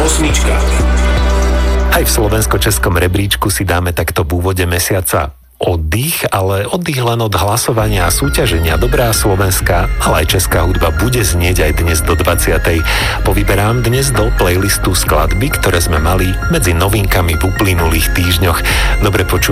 Aj v slovensko-českom rebríčku si dáme takto v úvode mesiaca oddych, ale oddych len od hlasovania a súťaženia. Dobrá slovenská, ale aj česká hudba bude znieť aj dnes do 20. Povyberám dnes do playlistu skladby, ktoré sme mali medzi novinkami v uplynulých týždňoch. Dobre počúvajte.